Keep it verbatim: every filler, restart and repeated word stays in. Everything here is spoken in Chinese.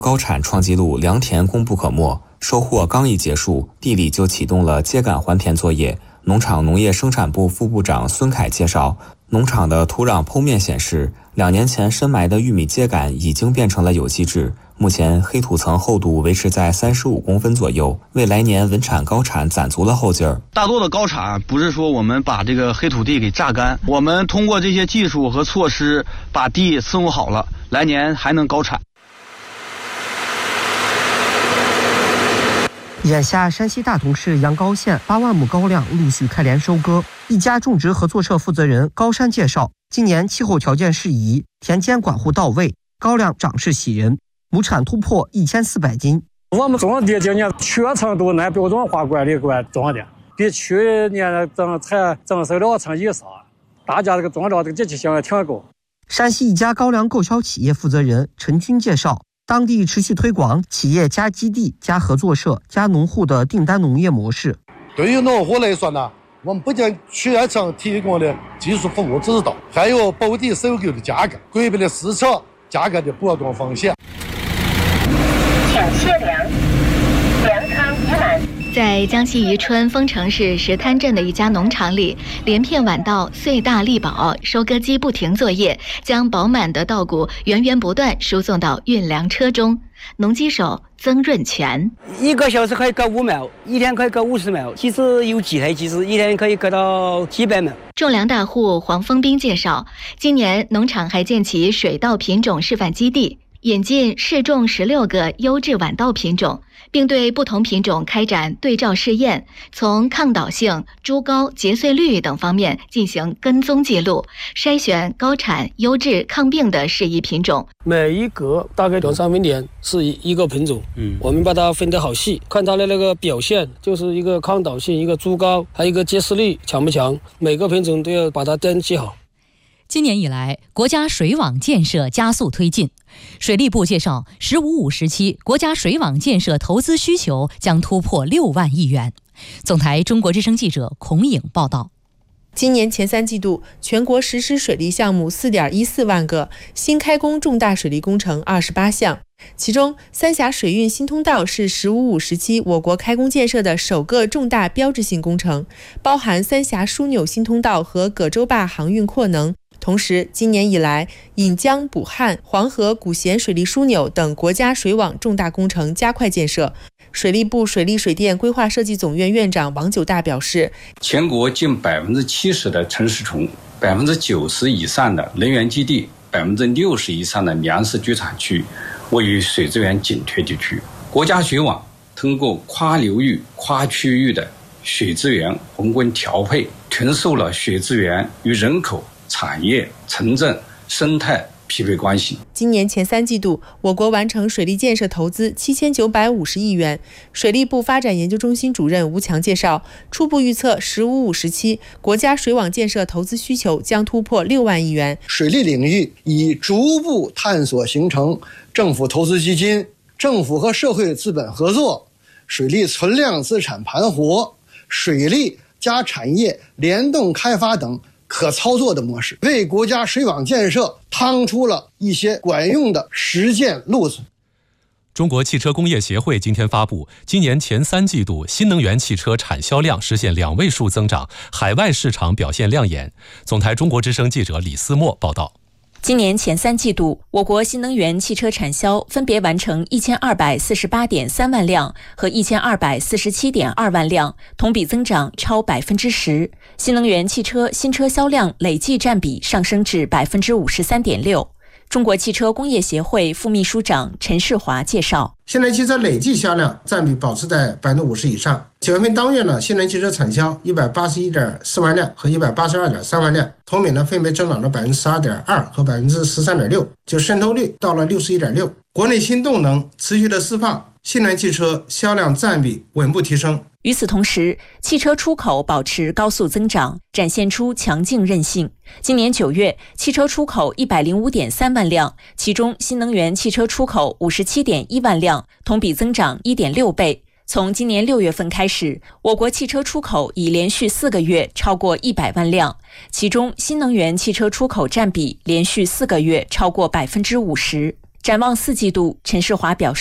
高产创纪录，良田功不可没。收获刚一结束，地里就启动了秸秆还田作业。农场农业生产部副部长孙凯介绍，农场的土壤剖面显示，两年前深埋的玉米秸秆已经变成了有机质。目前黑土层厚度维持在三十五公分左右，为来年稳产高产攒足了后劲儿。 大多的高产不是说我们把这个黑土地给榨干，我们通过这些技术和措施把地伺候好了，来年还能高产。 眼下，山西大同市阳高县八万亩高粱陆续开镰收割。一家种植合作社负责人高山介绍，今年气候条件适宜，田间管护到位，高粱长势喜人，亩产突破一千四百斤。 我们种的今年全程都按标准化管理管种的，比去年增产增收两成以上，大家这个种料这个积极性也挺高。 山西一家高粱购销企业负责人陈军介绍，当地持续推广企业加基地、加合作社、加农户的订单农业模式。 对于农户来说呢，我们不仅全程提供的技术服务指导，还有保底收购的价格，规避了市场价格的波动风险。 请卸粮，粮仓已满。 在江西宜春丰城市石滩镇的一家农场里，连片晚稻穗大力保，收割机不停作业，将饱满的稻谷源源不断输送到运粮车中。农机手曾润全， 一个小时可以割五亩，一天可以割五十亩，即使有几台机子，一天可以割到几百亩。 种粮大户黄峰斌介绍，今年农场还建起水稻品种示范基地，引进试种十六个优质晚稻品种，并对不同品种开展对照试验，从抗倒性、株高、结穗率等方面进行跟踪记录，筛选高产、优质、抗病的适宜品种。 每一格大概两三分田是一个品种，嗯，我们把它分得好细，看它的那个表现，就是一个抗倒性、一个株高，还有一个结穗率强不强，每个品种都要把它登记好。 今年以来，国家水网建设加速推进。水利部介绍，十五五时期，国家水网建设投资需求将突破六万亿元。总台中国之声记者孔颖报道。 今年前三季度，全国实施水利项目 四点一四万个，新开工重大水利工程二十八项。其中，三峡水运新通道是十五五时期我国开工建设的首个重大标志性工程，包含三峡枢纽新通道和葛洲坝航运扩能。同时，今年以来，引江补汉、黄河古咸水利枢纽等国家水网重大工程加快建设。水利部水利水电规划设计总院院长王九大表示， 全国近百分之七十的城市群，百分之九十以上的能源基地，百分之六十以上的粮食居产区位于水资源紧缺地区。国家水网通过跨流域、跨区域的水资源宏观调配，重塑了水资源与人口、产业、城镇、生态匹配关系。 今年前三季度，我国完成水利建设投资七千九百五十亿元。水利部发展研究中心主任吴强介绍，初步预测“十五五”时期国家水网建设投资需求将突破六万亿元。 水利领域已逐步探索形成政府投资基金、政府和社会资本合作、水利存量资产盘活、水利加产业联动开发等可操作的模式，为国家水网建设趟出了一些管用的实践路子。 中国汽车工业协会今天发布，今年前三季度新能源汽车产销量实现两位数增长，海外市场表现亮眼。总台中国之声记者李思墨报道。 今年前三季度，我国新能源汽车产销分别完成一千二百四十八点三万辆和一千二百四十七点二万辆，同比增长超百分之十。新能源汽车新车销量累计占比上升至百分之五十三点六。中国汽车工业协会副秘书长陈世华介绍， 新能源汽车累计销量占比保持在百分之五十以上。九月份当月呢，新能源汽车产销一百八十一点四万辆和一百八十二点三万辆，同比呢分别增长了百分之十二点二和百分之十三点六，就渗透率到了六十一点六。国内新动能持续的释放，新能源汽车销量占比稳步提升。 与此同时，汽车出口保持高速增长，展现出强劲韧性。今年九月，汽车出口一百零五点三万辆，其中新能源汽车出口五十七点一万辆，同比增长一点六倍。从今年六月份开始，我国汽车出口已连续四个月超过一百万辆，其中新能源汽车出口占比连续四个月超过百分之五十。 展望四季度，陈世华表示。